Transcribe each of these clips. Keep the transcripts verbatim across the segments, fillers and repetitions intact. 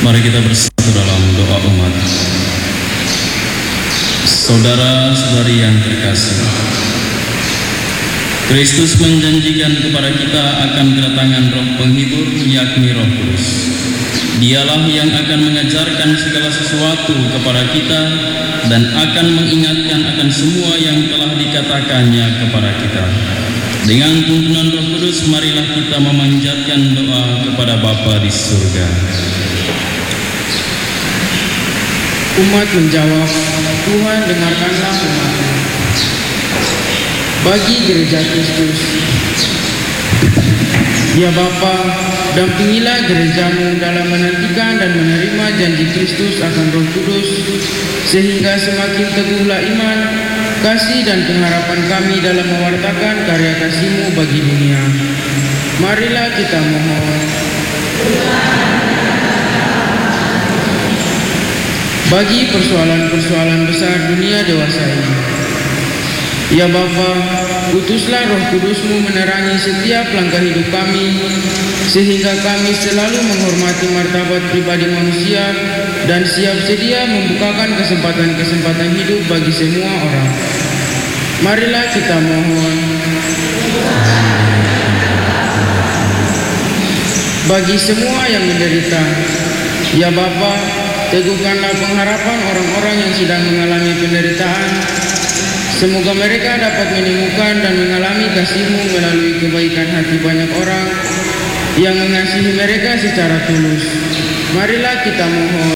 Mari kita bersatu dalam doa umat. Saudara-saudari yang terkasih, Kristus menjanjikan kepada kita akan kedatangan Roh Penghibur, yakni Roh Kudus. Dialah yang akan mengajarkan segala sesuatu kepada kita dan akan mengingatkan akan semua yang telah dikatakannya kepada kita. Dengan tuntunan Roh Kudus, marilah kita memanjatkan doa kepada Bapa di surga. Umat menjawab, Tuhan dengarkanlah umat-Mu. Bagi gereja Kristus, ya Bapa, dampingilah gereja-Mu dalam menantikan dan menerima janji Kristus akan Roh Kudus, sehingga semakin teguhlah iman, kasih dan pengharapan kami dalam mewartakan karya kasih-Mu bagi dunia. Marilah kita mohon. Bagi persoalan-persoalan besar dunia dewasa ini, ya Bapa, utuslah Roh Kudus-Mu menerangi setiap langkah hidup kami, sehingga kami selalu menghormati martabat pribadi manusia dan siap sedia membukakan kesempatan-kesempatan hidup bagi semua orang. Marilah kita mohon. Bagi semua yang menderita, ya Bapa, teguhkanlah pengharapan orang-orang yang sedang mengalami penderitaan. Semoga mereka dapat menemukan dan mengalami kasih-Mu melalui kebaikan hati banyak orang yang mengasihi mereka secara tulus. Marilah kita mohon.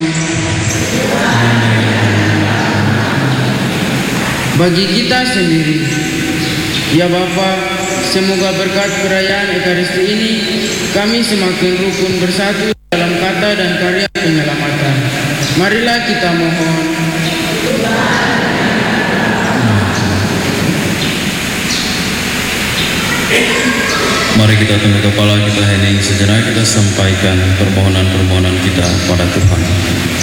Bagi kita sendiri, ya Bapa, semoga berkat perayaan Ekaristi ini kami semakin rukun bersatu dalam kata dan karya penyelamatan. Marilah kita mohon. Mari kita tunduk kepala, kita hening sejenak, kita sampaikan permohonan-permohonan kita pada Tuhan.